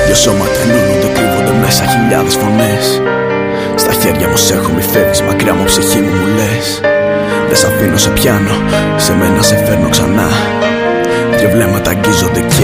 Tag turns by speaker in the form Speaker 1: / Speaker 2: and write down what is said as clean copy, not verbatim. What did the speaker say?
Speaker 1: Δυο σώματα ενώνονται, κρύβονται μέσα χιλιάδες φωνές. Στα χέρια μου σ' έχω, μη φεύγεις μακριά μου, ψυχή μου, μου λες. Δεν σ' αφήνω, σε πιάνω, σε με